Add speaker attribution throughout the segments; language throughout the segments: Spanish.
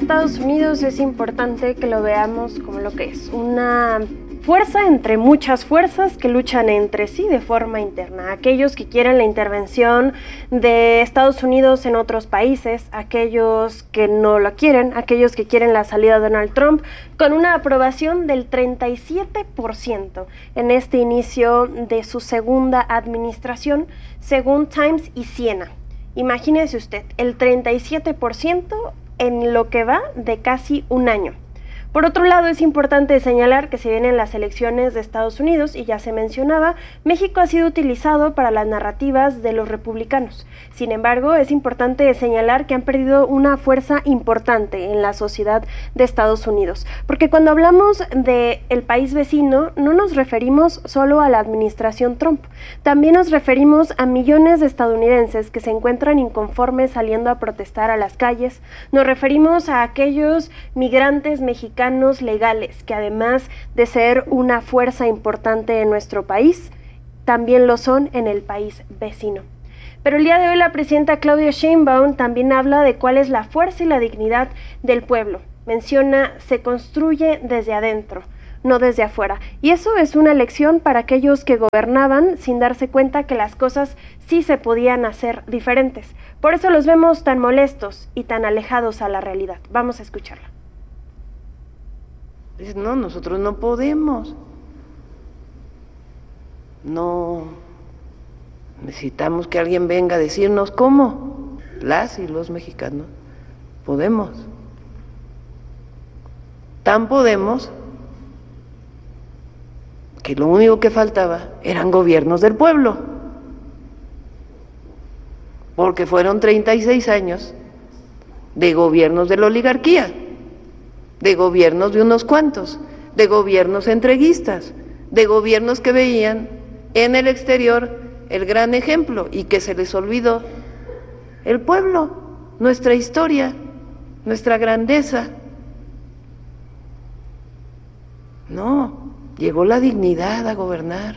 Speaker 1: Estados Unidos es importante que lo veamos como lo que es, una fuerza entre muchas fuerzas que luchan entre sí de forma interna. Aquellos que quieren la intervención de Estados Unidos en otros países, aquellos que no lo quieren, aquellos que quieren la salida de Donald Trump, con una aprobación del 37% en este inicio de su segunda administración, según Times y Siena. Imagínese usted, el 37% en lo que va de casi un año. Por otro lado, es importante señalar que se vienen las elecciones de Estados Unidos y ya se mencionaba, México ha sido utilizado para las narrativas de los republicanos. Sin embargo, es importante señalar que han perdido una fuerza importante en la sociedad de Estados Unidos, porque cuando hablamos de el país vecino, no nos referimos solo a la administración Trump, también nos referimos a millones de estadounidenses que se encuentran inconformes saliendo a protestar a las calles, nos referimos a aquellos migrantes mexicanos legales, que además de ser una fuerza importante en nuestro país, también lo son en el país vecino. Pero el día de hoy la presidenta Claudia Sheinbaum también habla de cuál es la fuerza y la dignidad del pueblo. Menciona, se construye desde adentro, no desde afuera. Y eso es una lección para aquellos que gobernaban sin darse cuenta que las cosas sí se podían hacer diferentes. Por eso los vemos tan molestos y tan alejados a la realidad. Vamos a escucharla.
Speaker 2: Dice, no, nosotros no podemos. No necesitamos que alguien venga a decirnos cómo. Las y los mexicanos podemos. Tan podemos que lo único que faltaba eran gobiernos del pueblo. Porque fueron 36 años de gobiernos de la oligarquía, de gobiernos de unos cuantos, de gobiernos entreguistas, de gobiernos que veían en el exterior el gran ejemplo y que se les olvidó el pueblo, nuestra historia, nuestra grandeza. No, llegó la dignidad a gobernar.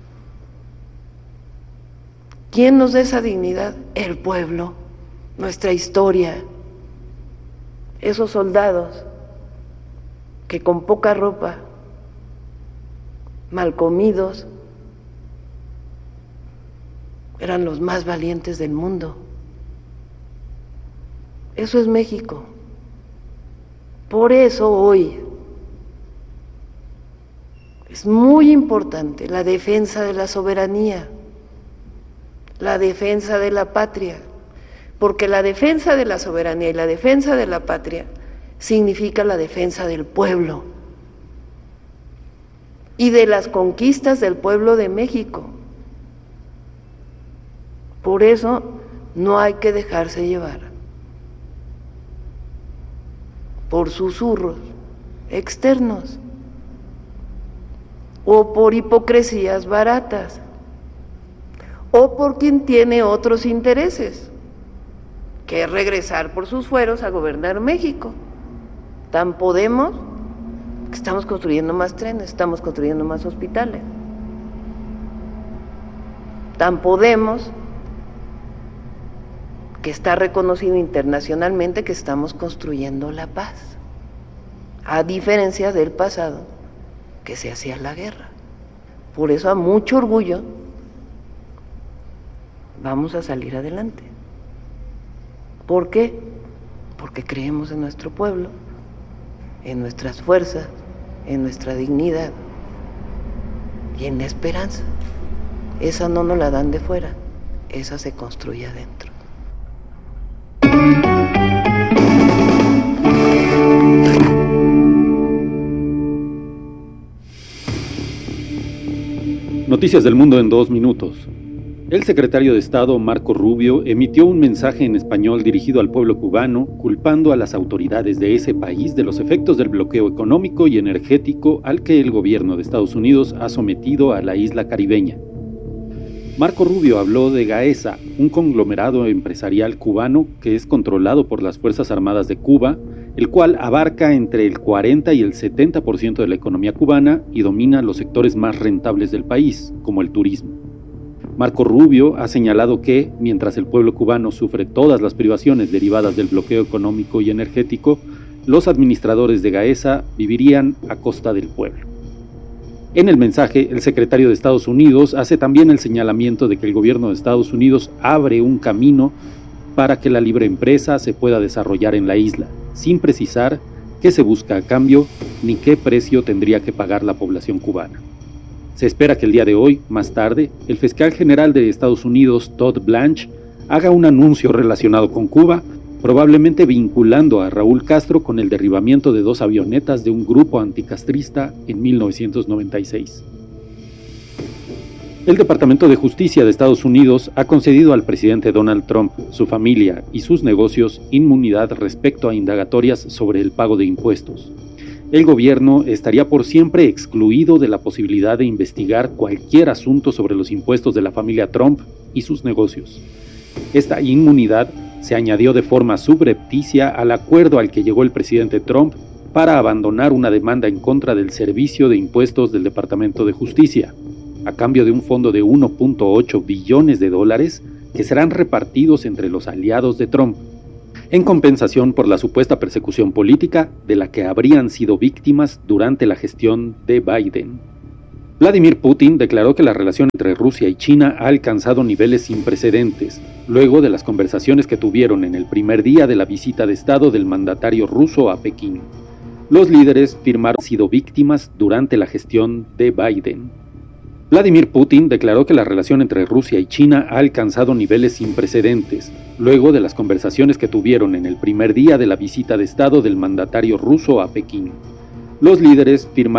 Speaker 2: ¿Quién nos da esa dignidad? El pueblo, nuestra historia, esos soldados que con poca ropa, mal comidos, eran los más valientes del mundo. Eso es México. Por eso hoy es muy importante la defensa de la soberanía, la defensa de la patria, porque la defensa de la soberanía y la defensa de la patria significa la defensa del pueblo y de las conquistas del pueblo de México. Por eso no hay que dejarse llevar por susurros externos o por hipocresías baratas o por quien tiene otros intereses, que es regresar por sus fueros a gobernar México. Tan podemos que estamos construyendo más trenes, estamos construyendo más hospitales. Tan podemos que está reconocido internacionalmente que estamos construyendo la paz, a diferencia del pasado, que se hacía la guerra. Por eso, a mucho orgullo, vamos a salir adelante. ¿Por qué? Porque creemos en nuestro pueblo, en nuestras fuerzas, en nuestra dignidad y en la esperanza. Esa no nos la dan de fuera, esa se construye adentro.
Speaker 3: Noticias del mundo en 2 minutos. El secretario de Estado, Marco Rubio, emitió un mensaje en español dirigido al pueblo cubano, culpando a las autoridades de ese país de los efectos del bloqueo económico y energético al que el gobierno de Estados Unidos ha sometido a la isla caribeña. Marco Rubio habló de Gaesa, un conglomerado empresarial cubano que es controlado por las Fuerzas Armadas de Cuba, el cual abarca entre el 40 y el 70% de la economía cubana y domina los sectores más rentables del país, como el turismo. Marco Rubio ha señalado que, mientras el pueblo cubano sufre todas las privaciones derivadas del bloqueo económico y energético, los administradores de Gaesa vivirían a costa del pueblo. En el mensaje, el secretario de Estados Unidos hace también el señalamiento de que el gobierno de Estados Unidos abre un camino para que la libre empresa se pueda desarrollar en la isla, sin precisar qué se busca a cambio ni qué precio tendría que pagar la población cubana. Se espera que el día de hoy, más tarde, el fiscal general de Estados Unidos, Todd Blanche, haga un anuncio relacionado con Cuba, probablemente vinculando a Raúl Castro con el derribamiento de 2 avionetas de un grupo anticastrista en 1996. El Departamento de Justicia de Estados Unidos ha concedido al presidente Donald Trump, su familia y sus negocios inmunidad respecto a indagatorias sobre el pago de impuestos. El gobierno estaría por siempre excluido de la posibilidad de investigar cualquier asunto sobre los impuestos de la familia Trump y sus negocios. Esta inmunidad se añadió de forma subrepticia al acuerdo al que llegó el presidente Trump para abandonar una demanda en contra del Servicio de Impuestos del Departamento de Justicia, a cambio de un fondo de $1.8 billones que serán repartidos entre los aliados de Trump, en compensación por la supuesta persecución política de la que habrían sido víctimas durante la gestión de Biden. Vladimir Putin declaró que la relación entre Rusia y China ha alcanzado niveles sin precedentes, luego de las conversaciones que tuvieron en el primer día de la visita de Estado del mandatario ruso a Pekín. Los líderes firmaron sido víctimas durante la gestión de Biden. Vladimir Putin declaró que la relación entre Rusia y China ha alcanzado niveles sin precedentes, luego de las conversaciones que tuvieron en el primer día de la visita de Estado del mandatario ruso a Pekín. Los líderes firmaron